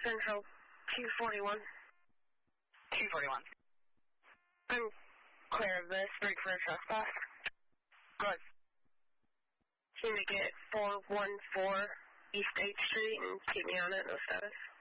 Central 241. 241. I'm clear of this. Break for a trespass. Good. Can you make it 414 East 8th Street and keep me on it, no status?